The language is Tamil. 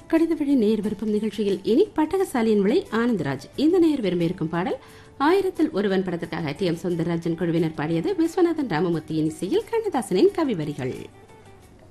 கடித வழி நேர் விருப்பம் நிகழ்ச்சியில் இனி பட்டகசாலியின் விலை ஆனந்தராஜ். இந்த நேர் விரும்பியிருக்கும் பாடல் ஆயிரத்தில் ஒருவன் படத்திற்காக டி.எம். சௌந்தரராஜன் குழுவினர் பாடியது. விஸ்வநாதன் ராமமூர்த்தியின் இசையில் கண்ணதாசனின் கவி வரிகள்.